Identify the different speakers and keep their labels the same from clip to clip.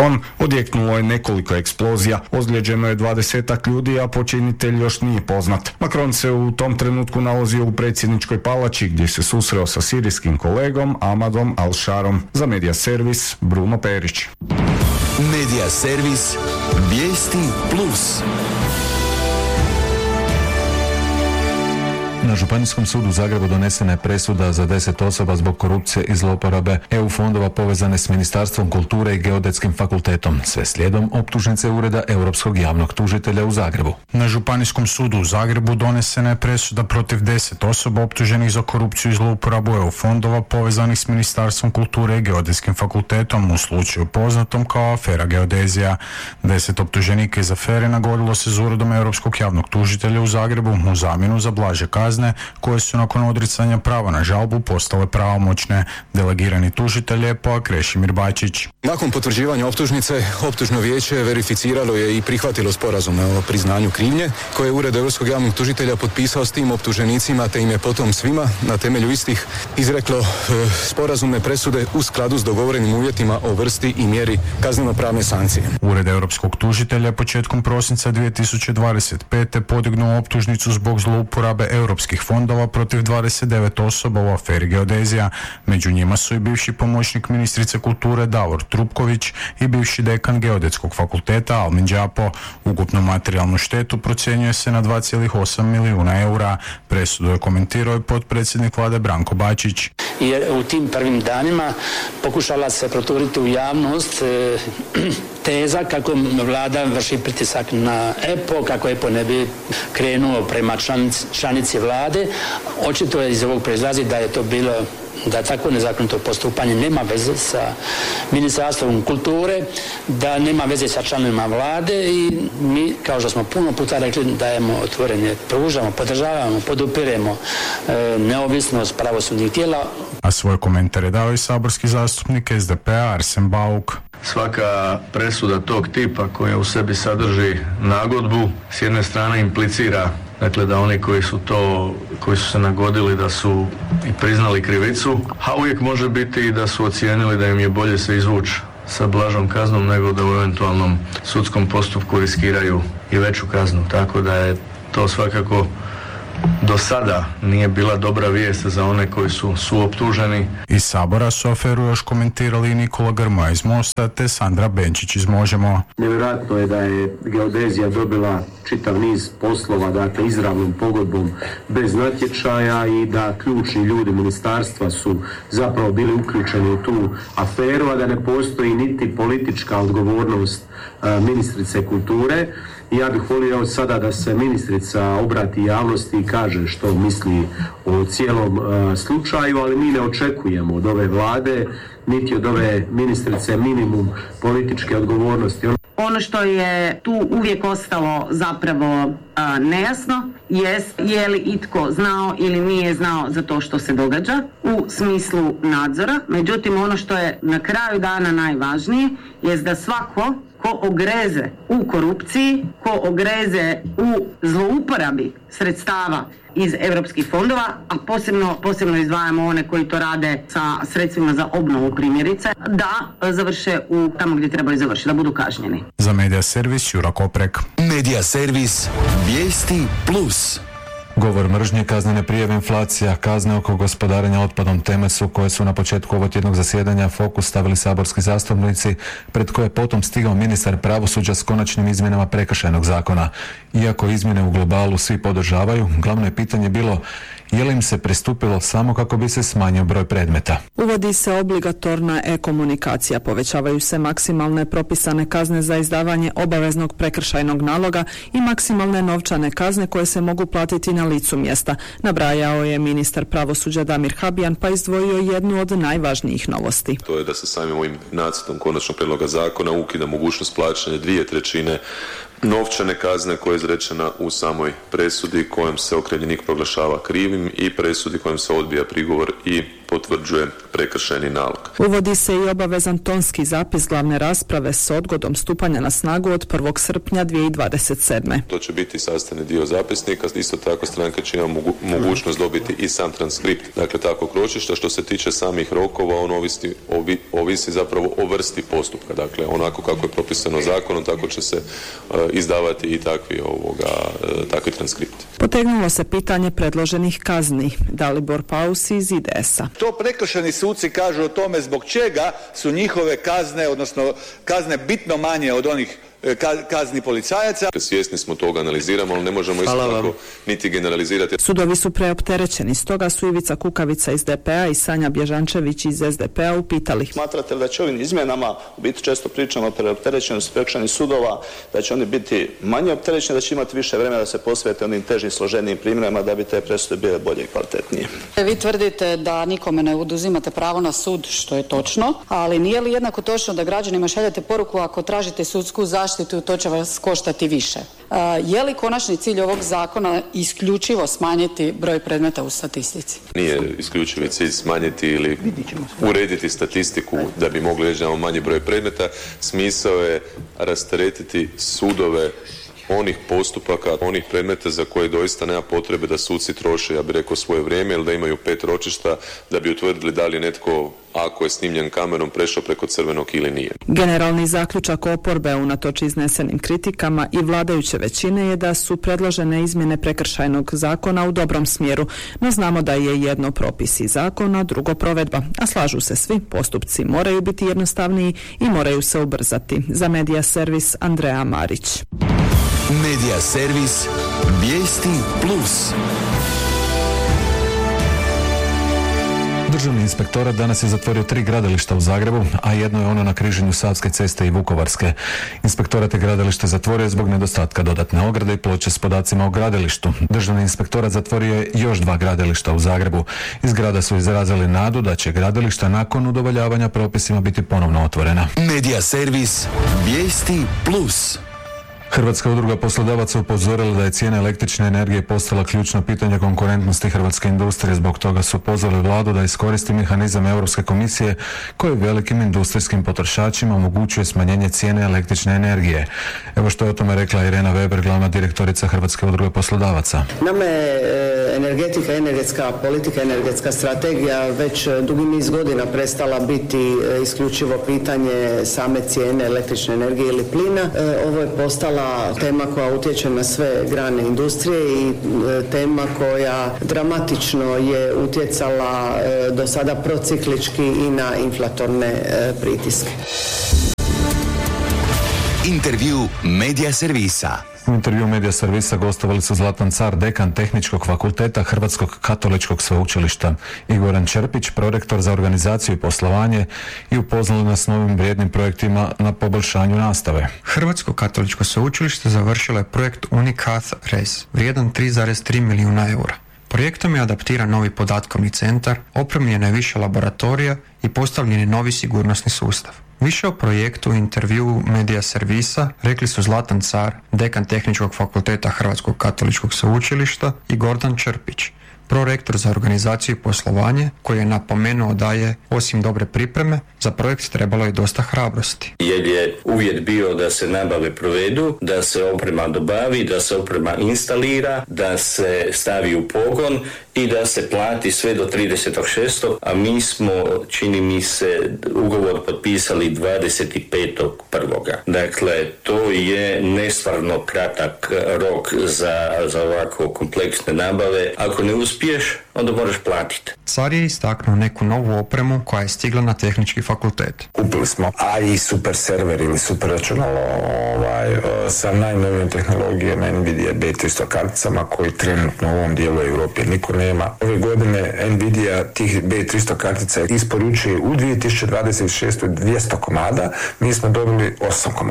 Speaker 1: beton, odjeknulo je nekoliko eksplozija, ozlijeđeno je 20 ljudi, a počinitelj još nije poznat. Macron se u tom trenutku nalazio u predsjedničkoj palači gdje se susreo sa sirijskim kolegom Ahmadom Al-Sharom. Za Medija Servis, Bruno Perić.
Speaker 2: Medija Servis, vijesti plus.
Speaker 3: Na Županijskom sudu u Zagrebu donesena je presuda za 10 osoba zbog korupcije i zlouporabe EU fondova povezane s Ministarstvom kulture i Geodetskim fakultetom. Sve slijedom optužnice Ureda Europskog javnog tužitelja u Zagrebu.
Speaker 4: Na Županijskom sudu u Zagrebu donesena je presuda protiv 10 osoba optuženih za korupciju i zlouporabu EU fondova povezanih s Ministarstvom kulture i Geodetskim fakultetom u slučaju poznatom kao afera Geodezija. 10 optuženika iz afere nagodilo se s Uredom Europskog javnog tužitelja u Zagrebu u zamjenu za blaže kazne koje su nakon odricanja prava na žalbu postale pravomoćne. Delegirani tužitelj je Poa Krešimir Bačić.
Speaker 5: Nakon potvrđivanja optužnice, optužno vijeće verificiralo je i prihvatilo sporazum o priznanju krivnje koje je Ured Europskog javnog tužitelja potpisao s tim optuženicima, te im je potom svima na temelju istih izreklo sporazumne presude u skladu s dogovorenim uvjetima o vrsti i mjeri kazneno-pravne sankcije.
Speaker 4: Ured Europskog tužitelja je početkom prosinca 2025. podignuo optužnicu zbog zlouporabe europskih fondova protiv 29 osoba u aferi Geodezija. Među njima su i bivši pomoćnik ministrice kulture Davor Trupković i bivši dekan Geodetskog fakulteta Almin Đapo. Ukupnu materijalnu štetu procjenjuje se na 2,8 milijuna eura. Presudu je komentirao i potpredsjednik vlade Branko Bačić.
Speaker 6: Jer u tim prvim danima pokušala se proturiti u javnost teza kako vlada vrši pritisak na EPO, kako EPO ne bi krenuo prema članici vlade. Očito iz ovog proizlazi da je to bilo, da tako nezakonito postupanje nema veze sa Ministarstvom kulture, da nema veze sa članovima vlade i mi, kao što smo puno puta rekli, dajemo otvorenje, pružamo, podržavamo, podupiremo neovisnost pravosudnih tijela.
Speaker 4: A svoje komentare dao i saborski zastupnik SDP-a Arsen Bauk.
Speaker 7: Svaka presuda tog tipa koja u sebi sadrži nagodbu s jedne strane implicira da oni koji su se nagodili da su i priznali krivicu, a uvijek može biti i da su ocijenili da im je bolje se izvući sa blažom kaznom nego da u eventualnom sudskom postupku riskiraju i veću kaznu. Tako da je to svakako do sada nije bila dobra vijest za one koji su suoptuženi.
Speaker 4: Iz Sabora su aferu još komentirali i Nikola Grmoja iz Mosta te Sandra Benčić iz Možemo.
Speaker 8: Nevjerojatno je da je Geodezija dobila čitav niz poslova, dakle izravnom pogodbom bez natječaja i da ključni ljudi ministarstva su zapravo bili uključeni u tu aferu, a da ne postoji niti politička odgovornost ministrice kulture. I ja bih volio sada da se ministrica obrati javnosti i kaže što misli o cijelom slučaju, ali mi ne očekujemo od ove vlade niti od ove ministrice minimum političke odgovornosti.
Speaker 9: Ono što je tu uvijek ostalo zapravo nejasno jest je li itko znao ili nije znao za to što se događa u smislu nadzora. Međutim, ono što je na kraju dana najvažnije jest da svako ko ogreze u korupciji, ko ogreze u zlouporabi sredstava iz europskih fondova, a posebno izdvajamo one koji to rade sa sredstvima za obnovu primjerice, da završe tamo gdje trebaju završiti, da budu kažnjeni.
Speaker 4: Za Medija Servis, Jura Koprek.
Speaker 2: Medija Servis, vijesti plus.
Speaker 3: Govor mržnje, kaznene prijave, inflacija, kazne oko gospodarenja otpadom teme su koje su na početku ovog tjednog zasjedanja fokus stavili saborski zastupnici, pred koje je potom stigao ministar pravosuđa s konačnim izmjenama prekršajnog zakona. Iako izmjene u globalu svi podržavaju, glavno je pitanje bilo je li im se pristupilo samo kako bi se smanjio broj predmeta.
Speaker 10: Uvodi se obligatorna e-komunikacija, povećavaju se maksimalne propisane kazne za izdavanje obaveznog prekršajnog naloga i maksimalne novčane kazne koje se mogu platiti na licu mjesta. Nabrajao je ministar pravosuđa Damir Habijan pa izdvojio jednu od najvažnijih novosti.
Speaker 11: To je da se samim ovim nacrtom konačnog prijedloga zakona ukida mogućnost plaćanja 2/3 novčane kazne koja je izrečena u samoj presudi kojom se okrivljenik proglašava krivim i presudi kojom se odbija prigovor i potvrđuje prekršajni nalog.
Speaker 10: Uvodi se i obavezan tonski zapis glavne rasprave s odgodom stupanja na snagu od 1. srpnja 2027.
Speaker 11: To će biti sastavni dio zapisnika, isto tako stranka će imati mogućnost dobiti i sam transkript, dakle takvog ročišta. Što se tiče samih rokova, on ovisi zapravo o vrsti postupka, dakle onako kako je propisano zakonom, tako će se izdavati i takvi transkripti.
Speaker 10: Potegnulo se pitanje predloženih kazni. Dalibor Paus iz IDS-a.
Speaker 12: To prekršajni suci kažu o tome zbog čega su njihove kazne, odnosno kazne bitno manje od onih kazni policajaca.
Speaker 11: Svjesni smo toga, analiziramo, ali ne možemo isto tako niti generalizirati.
Speaker 10: Sudovi su preopterećeni, stoga su Ivica Kukavica iz DP-a i Sanja Bježančević iz SDP-a upitali.
Speaker 13: Smatrate li da će ovim izmjenama, u biti često pričamo o preopterećenosti prekršajnih sudova, da će oni biti manje opterećeni, da će imati više vremena da se posvete onim težim, složenijim primjerima da bi te presude bile bolje i kvalitetnije?
Speaker 14: Vi tvrdite da nikome ne oduzimate pravo na sud, što je točno, ali nije li jednako točno da građanima šaljete poruku ako tražite sudsku zaštitu, to će vas koštati više? Je li konačni cilj ovog zakona isključivo smanjiti broj predmeta u statistici?
Speaker 11: Nije isključivi cilj smanjiti ili urediti statistiku da bi mogli reći da imamo manji broj predmeta. Smisao je rasteretiti sudove onih postupaka, onih predmeta za koje doista nema potrebe da suci troše, ja bih rekao, svoje vrijeme ili da imaju 5 ročišta da bi utvrdili da li je netko, ako je snimljen kamerom, prešao preko crvenog ili nije.
Speaker 10: Generalni zaključak oporbe unatoč iznesenim kritikama i vladajuće većine je da su predložene izmjene prekršajnog zakona u dobrom smjeru, no znamo da je jedno propisi zakona, drugo provedba, a slažu se svi, postupci moraju biti jednostavniji i moraju se ubrzati. Za Medija servis Andreja Marić.
Speaker 2: Medija servis Vijesti Plus.
Speaker 3: Državni inspektorat danas je zatvorio 3 gradilišta u Zagrebu, a jedno je ono na križanju Savske ceste i Vukovarske. Inspektorat je gradilište zatvorio zbog nedostatka dodatne ograde i ploče s podacima o gradilištu. Državni inspektorat zatvorio je još 2 gradilišta u Zagrebu. Iz grada su izrazili nadu da će gradilišta nakon udovoljavanja propisima biti ponovno otvorena.
Speaker 2: Medija servis Vijesti Plus.
Speaker 3: Hrvatska udruga poslodavaca upozorila da je cijena električne energije postala ključno pitanje konkurentnosti hrvatske industrije. Zbog toga su pozvali vladu da iskoristi mehanizam Europske komisije koji velikim industrijskim potrošačima omogućuje smanjenje cijene električne energije. Evo što je o tome rekla Irena Weber, glavna direktorica Hrvatske udruge poslodavaca.
Speaker 15: Nama je energetika, energetska politika, energetska strategija već dugi niz godina prestala biti isključivo pitanje same cijene električne energije ili plina. Ovo je postala tema koja utječe na sve grane industrije i tema koja dramatično je utjecala do sada prociklički i na inflatorne pritiske.
Speaker 2: Intervju Medija servisa.
Speaker 3: U intervju Medija servisa gostovali su Zlatan Car, dekan Tehničkog fakulteta Hrvatskog katoličkog sveučilišta, i Goran Čerpić, prorektor za organizaciju i poslovanje, i upoznali nas s novim vrijednim projektima na poboljšanju nastave.
Speaker 16: Hrvatsko katoličko sveučilište završilo je projekt UNICATH RES, vrijedan 3,3 milijuna eura. Projektom je adaptiran novi podatkovni centar, opremljena je više laboratorija i postavljen je novi sigurnosni sustav. Više o projektu u intervju Medija servisa rekli su Zlatan Car, dekan Tehničkog fakulteta Hrvatskog katoličkog sveučilišta, i Goran Čerpić, prorektor za organizaciju i poslovanje, koji je napomenuo da je, osim dobre pripreme, za projekt trebalo i dosta hrabrosti.
Speaker 17: Jer je uvjet bio da se nabave provedu, da se oprema dobavi, da se oprema instalira, da se stavi u pogon i da se plati sve do 30.6. A mi smo, čini mi se, ugovor potpisali 25.1. Dakle, to je nestvarno kratak rok za ovako kompleksne nabave. Ako ne uspiješ, onda moraš platiti.
Speaker 16: Car je istaknuo neku novu opremu koja je stigla na tehnički fakultet.
Speaker 18: Kupili smo AI super server ili super računalo sa najnovijom tehnologijom NVIDIA B300 karticama koji trenutno u ovom dijelu Europe niko nema. Ove godine NVIDIA tih B300 kartica isporučuje u 2026. 200 komada, mi smo dobili 8 komada.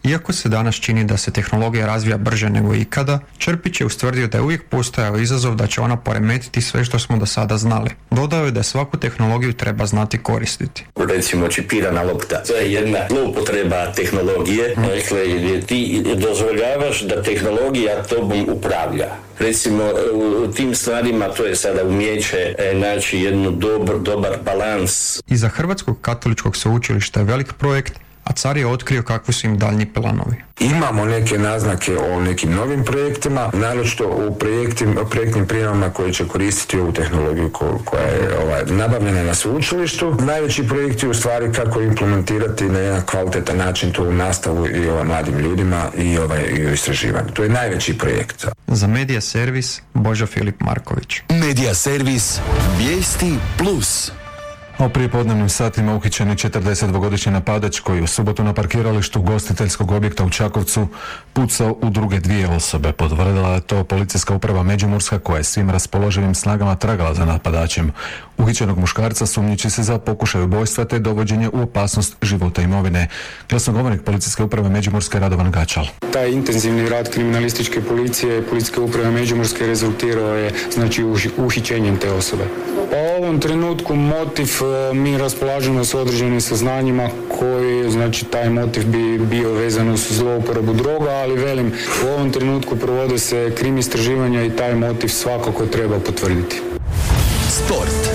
Speaker 16: Iako se danas čini da se tehnologija razvija brže nego ikada, Črpić je ustvrdio da je uvijek postojao izazov da će ona poremetiti sve što smo do sada znali. Dodao je da svaku tehnologiju treba znati koristiti.
Speaker 17: Recimo čipirana lopta. To je jedna zloupotreba tehnologije. Dakle, ti dozvoljavaš da tehnologija tobom upravlja. Recimo, u tim stvarima to je sada umijeće naći jednu dobar balans.
Speaker 16: Iza Hrvatskog katoličkog sveučilišta je velik projekt, a car je otkrio kakvi su im daljnji planovi.
Speaker 18: Imamo neke naznake o nekim novim projektima, naročito u projektnim prijemama koji će koristiti ovu tehnologiju koja je nabavljena na sveučilištu. Najveći projekt je u stvari kako implementirati na jedan kvalitetan način tu nastavu i mladim ljudima i u istraživanju. To je najveći projekt.
Speaker 16: Za Medija servis Božo Filip Marković.
Speaker 2: Medija servis Vijesti Plus.
Speaker 3: A u prijepodnevnim satima uhićen je 42-godišnji napadač koji u subotu na parkiralištu ugostiteljskog objekta u Čakovcu pucao u druge dvije osobe. Potvrdila je to policijska uprava Međimurska koja je svim raspoloživim snagama tragala za napadačem. Uhićenog muškarca sumnjiči se za pokušaj ubojstva te dovođenje u opasnost života i imovine. Glasnogovornik policijske uprave Međimurske Radovan Gačal.
Speaker 19: Taj intenzivni rad kriminalističke policije, policijske uprave Međimurske rezultirao je uhićenjem te osobe. Pa u ovom trenutku motiv mi raspolažemo s određenim saznanjima koji, znači taj motiv bi bio vezan uz zlouporabu droga, ali velim, u ovom trenutku provode se krim istraživanja i taj motiv svakako treba potvrditi.
Speaker 2: Sport.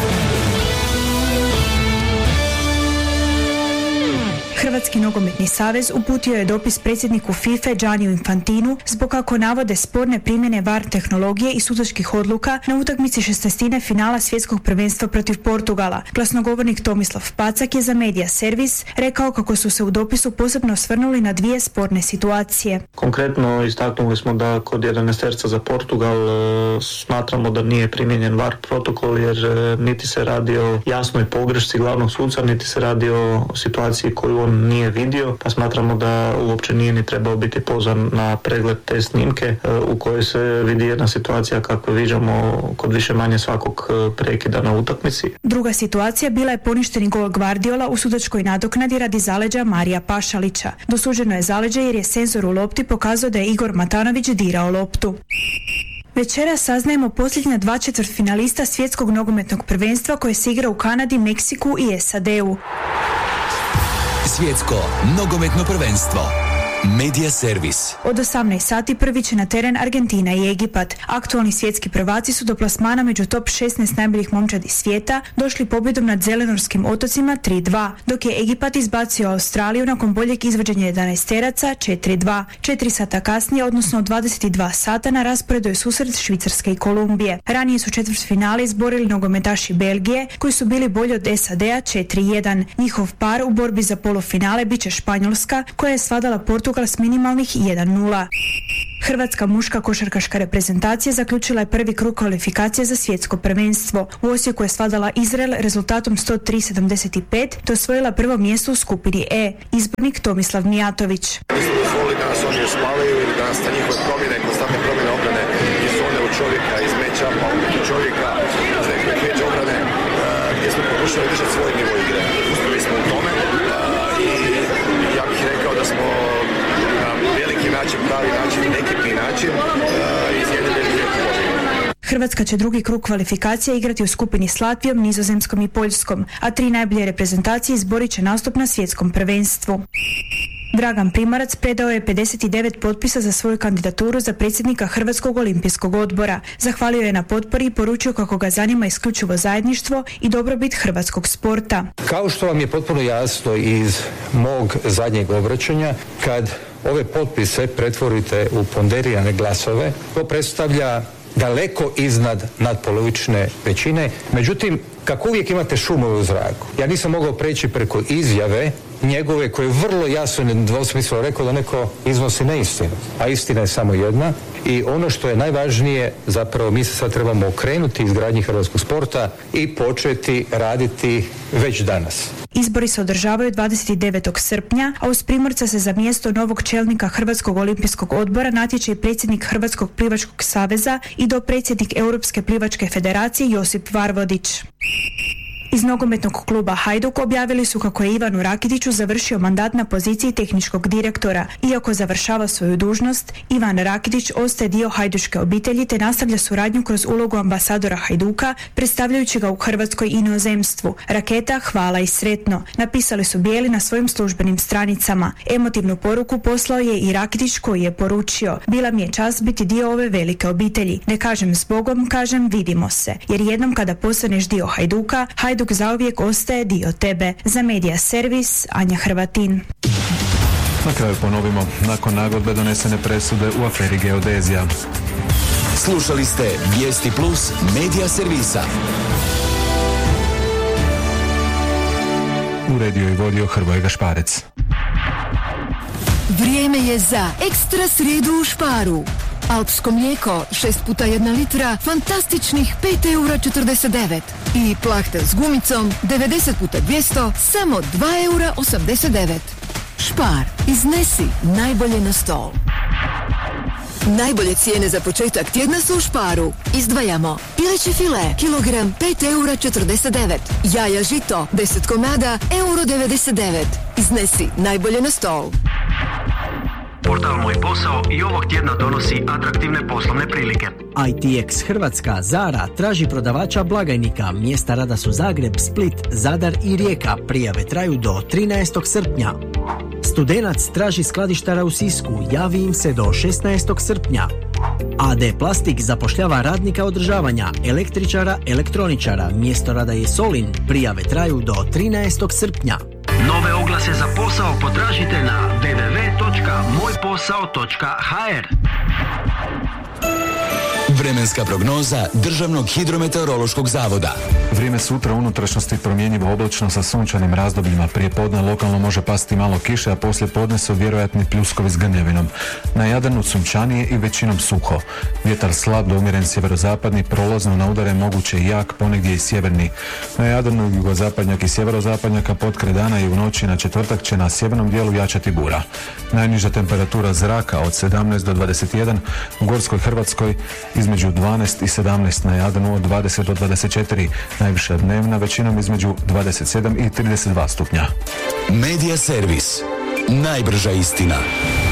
Speaker 20: Hrvatski nogometni savez uputio je dopis predsjedniku FIFA Gianniju Infantinu zbog, kako navode, sporne primjene VAR tehnologije i sudačkih odluka na utakmici 16. finala svjetskog prvenstva protiv Portugala. Glasnogovornik Tomislav Pacak je za Medija servis rekao kako su se u dopisu posebno osvrnuli na dvije sporne situacije.
Speaker 21: Konkretno istaknuli smo da kod 11 za Portugal smatramo da nije primijenjen VAR protokol jer niti se radi o jasnoj pogrešci glavnog suca, niti se radi o situaciji koju on nije vidio, pa smatramo da uopće nije ni trebao biti pozvan na pregled te snimke u kojoj se vidi jedna situacija kako viđamo kod više manje svakog prekida na utakmici.
Speaker 20: Druga situacija bila je poništeni gol Gvardiola u sudačkoj nadoknadi radi zaleđa Marija Pašalića. Dosuđeno je zaleđe jer je senzor u lopti pokazao da je Igor Matanović dirao loptu. Večera saznajemo posljednja 2 četvrtfinalista svjetskog nogometnog prvenstva koje se igra u Kanadi, Meksiku i SAD-u.
Speaker 2: Svjetsko nogometno prvenstvo. Medija servis.
Speaker 20: Od 18 sati prvi će na teren Argentina i Egipat. Aktualni svjetski prvaci su do plasmana među top 16 najboljih momčadi svijeta došli pobjedom nad Zelenorskim otocima 3-2, dok je Egipat izbacio Australiju nakon boljeg izvođenja 11-teraca 4-2. 4 sata kasnije, odnosno 22 sata, na rasporedu je susret Švicarske i Kolumbije. Ranije su četvrtfinale izborili nogometaši Belgije, koji su bili bolji od SAD-a 4-1. Njihov par u borbi za polufinale bit će Španjolska, koja je svladala Portugal s minimalnih 1-0. Hrvatska muška košarkaška reprezentacija zaključila je prvi krug kvalifikacije za svjetsko prvenstvo. U Osijeku je svladala Izrael rezultatom 103-75 te osvojila prvo mjesto u skupini E. Izbornik Tomislav Mijatović.
Speaker 22: Nisu dozvolili da nas oni uspavaju ili da nas na njihove promjene, konstantne promjene obrane iz zone u čovjeka, iz meča, pa u čovjeka, iz nekog meča obrane, gdje smo pokušali držati svoj nivo igre. Uspjeli smo u tome i ja bih rekao da smo veliki način, pravi način, ekipni način izjedili
Speaker 20: Hrvatska će drugi krug kvalifikacija igrati u skupini s Latvijom, Nizozemskom i Poljskom, a 3 najbolje reprezentacije izborit će nastup na svjetskom prvenstvu. Dragan Primorac predao je 59 potpisa za svoju kandidaturu za predsjednika Hrvatskog olimpijskog odbora. Zahvalio je na potpori i poručio kako ga zanima isključivo zajedništvo i dobrobit hrvatskog sporta.
Speaker 23: Kao što vam je potpuno jasno iz mog zadnjeg obraćanja, kad ove potpise pretvorite u ponderirane glasove, to predstavlja daleko iznad nadpolovične većine. Međutim, kako uvijek imate šumove u zraku, ja nisam mogao preći preko izjave njegove koje je vrlo jasno i nedvosmisleno rekao da neko iznosi neistinu, a istina je samo jedna. I ono što je najvažnije, zapravo mi se sad trebamo okrenuti izgradnji hrvatskog sporta i početi raditi već danas.
Speaker 20: Izbori se održavaju 29. srpnja, a uz Primorca se za mjesto novog čelnika Hrvatskog olimpijskog odbora natječe i predsjednik Hrvatskog plivačkog saveza i dopredsjednik Europske plivačke federacije Josip Varvodić. Iz nogometnog kluba Hajduk objavili su kako je Ivanu Rakitiću završio mandat na poziciji tehničkog direktora. Iako završava svoju dužnost, Ivan Rakitić ostaje dio hajduške obitelji te nastavlja suradnju kroz ulogu ambasadora Hajduka, predstavljajući ga u Hrvatskoj i inozemstvu. Raketa, hvala i sretno, napisali su bijeli na svojim službenim stranicama. Emotivnu poruku poslao je i Rakitić koji je poručio: bila mi je čast biti dio ove velike obitelji. Ne kažem zbogom, kažem vidimo se. Jer jednom kada postaneš dio Hajduka, Hajduk zauvijek ostaje dio tebe. Za Medija Servis, Anja Hrvatin.
Speaker 3: Na kraju ponovimo, nakon nagodbe donesene presude u aferi Geodezija.
Speaker 2: Slušali ste Vijesti Plus Medija Servisa.
Speaker 3: Uredio i vodio Hrvoje Gašparec.
Speaker 1: Vrijeme je za ekstra srijedu u Sparu. Alpsko mlijeko 6 puta 1 litra, fantastičnih 5,49 € i plahta s gumicom 90 puta 200, samo 2,89 €. Spar, iznesi najbolje na stol. Najbolje cijene za početak tjedna su u Sparu. Izdvajamo pileće file, kilogram 5,49 €, jaja žito 10 komada, €1,99. Iznesi najbolje na stol.
Speaker 5: Portal Moj posao i ovog tjedna donosi atraktivne poslovne prilike. ITX Hrvatska Zara traži prodavača blagajnika. Mjesta rada su Zagreb, Split, Zadar i Rijeka. Prijave traju do 13. srpnja. Studenac traži skladištara u Sisku. Javi im se do 16. srpnja. AD Plastik zapošljava radnika održavanja, električara, elektroničara. Mjesto rada je Solin. Prijave traju do 13. srpnja. Nove oglase za posao potražite na www.mojposao.hr.
Speaker 2: Vremenska prognoza Državnog hidrometeorološkog zavoda.
Speaker 3: Vrijeme sutra u unutrašnjosti promjenjivo oblačno sa sunčanim razdobljima. Prije podne lokalno može pasti malo kiše, a poslije podne su vjerojatni pljuskovi s grmljavinom. Na Jadranu sunčanije i većinom suho. Vjetar slab do umjeren sjeverozapadni, prolazno na udare moguće i jak, ponegdje i sjeverni. Na Jadranu jugozapadnjak i sjeverozapadnjaka potkraj dana i u noći na četvrtak će na sjevernom dijelu jačati bura. Najniža temperatura zraka od 17 do 21, u Gorskoj Hrvatskoj između 12 i 17, na Jadranu od 20 do 24, najviša dnevna većinom između 27 i 32 stupnja.
Speaker 2: Medija Servis. Najbrža istina.